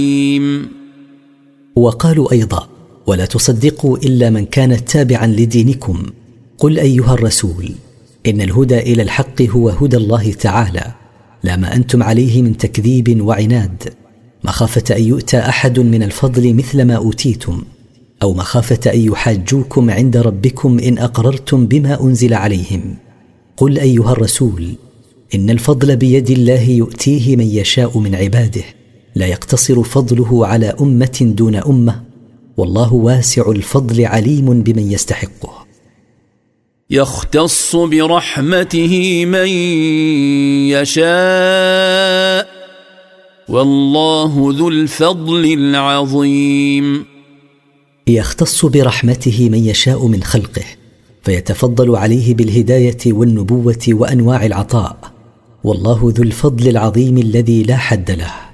وقالوا أيضا: ولا تصدقوا إلا من كان تابعا لدينكم. قل أيها الرسول: إن الهدى إلى الحق هو هدى الله تعالى، لا ما أنتم عليه من تكذيب وعناد، مخافة أن يؤتى أحد من الفضل مثل ما أوتيتم، أو مخافة أن يحاجوكم عند ربكم إن أقررتم بما أنزل عليهم. قل أيها الرسول: إن الفضل بيد الله يؤتيه من يشاء من عباده، لا يقتصر فضله على أمة دون أمة، والله واسع الفضل عليم بمن يستحقه. يختص برحمته من يشاء والله ذو الفضل العظيم. يختص برحمته من يشاء من خلقه، فيتفضل عليه بالهداية والنبوة وأنواع العطاء، والله ذو الفضل العظيم الذي لا حد له.